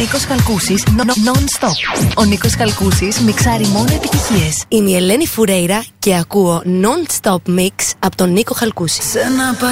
Νίκος Χαλκούσης non-stop. Ο Νίκος Χαλκούσης μιξάρει μόνο επιτυχίες. Είμαι η Ελένη Φουρέιρα και ακούω non-stop mix από τον Νίκο Χαλκούση.